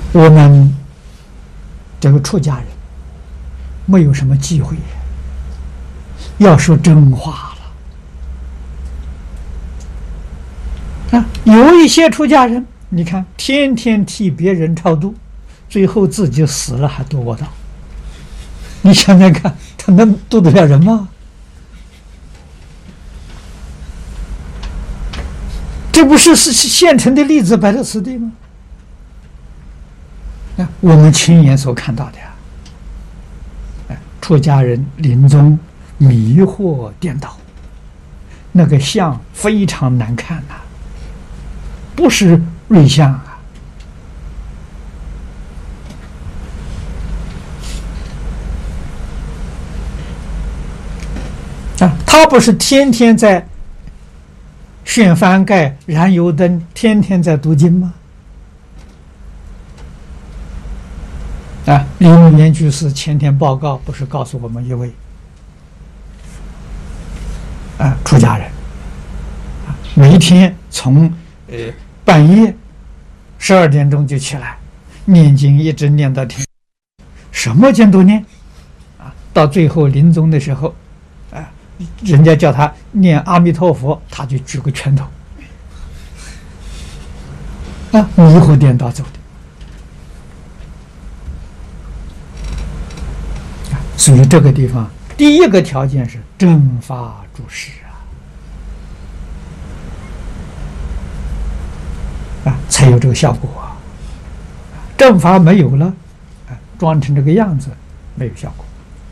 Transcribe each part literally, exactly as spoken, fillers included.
我们这个出家人没有什么机会，要说真话了啊！有一些出家人，你看天天替别人超度，最后自己死了还堕过道。你想想看，他能度得了人吗？这不是是现成的例子摆在此地吗？啊，我们亲眼所看到的呀。出家人临终迷惑颠倒，那个相非常难看呐、啊，不是瑞相啊。啊，他不是天天在旋幡盖、燃油灯，天天在读经吗？啊，李永元居士前天报告不是告诉我们一位啊出家人，啊，每天从呃半夜十二点钟就起来念经，一直念到天，什么经都念，啊，到最后临终的时候，啊，人家叫他念阿弥陀佛，他就举个拳头，啊，迷惑颠倒走的。所以这个地方，第一个条件是正法住世啊，啊，才有这个效果啊。正法没有了，啊，装成这个样子，没有效果。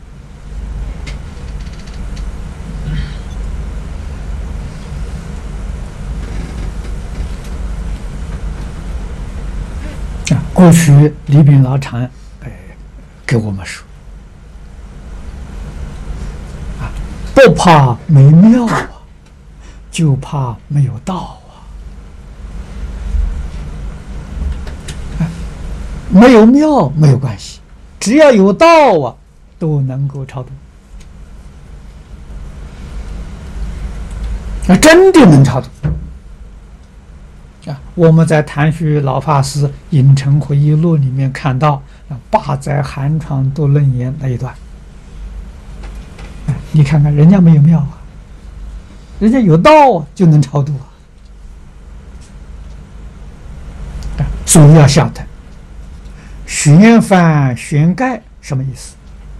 啊，过去李炳老禅哎给我们说。不怕没庙啊，就怕没有道啊！没有庙没有关系，只要有道啊，都能够超度。啊，真的能超度啊！我们在谭旭老法师《影城回忆录》里面看到啊，八载寒窗度楞严那一段。你看看人家没有庙啊，人家有道啊，就能超度啊。所以要晓得旋幡旋盖什么意思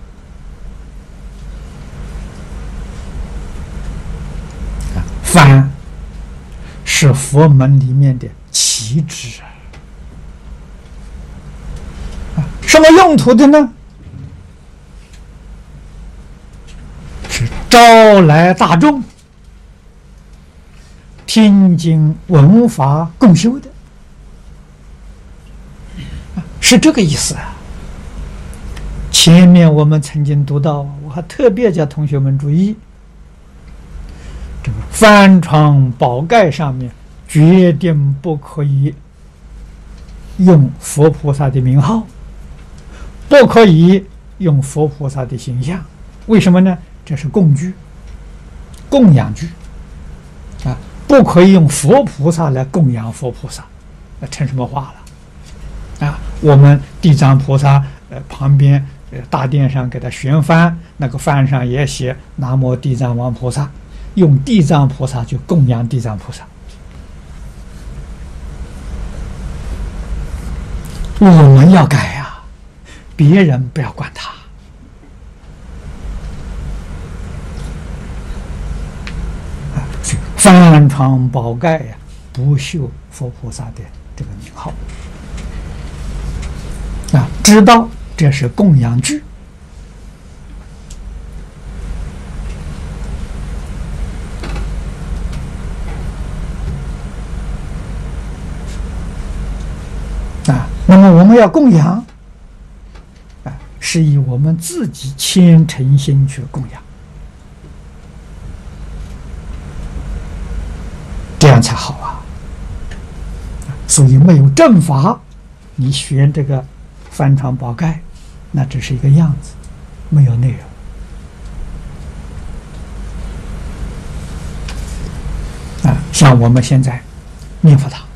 啊？幡是佛门里面的旗帜啊，什么用途的呢？招来大众听经闻法共修的，是这个意思啊。前面我们曾经读到，我还特别叫同学们注意，这个幡窗宝盖上面决定不可以用佛菩萨的名号，不可以用佛菩萨的形象，为什么呢？这是供具，供养具啊，不可以用佛菩萨来供养佛菩萨，那成什么话了啊？我们地藏菩萨呃旁边呃大殿上给他悬幡，那个幡上也写南无地藏王菩萨，用地藏菩萨去供养地藏菩萨。我们要改呀、啊，别人不要管他。幡窗宝盖呀，不绣佛菩萨的这个名号啊，知道这是供养具啊。那么我们要供养啊，是以我们自己虔诚心去供养。这样才好啊！所以没有正法，你学这个幡窗宝盖，那只是一个样子，没有内容啊。像我们现在念佛堂，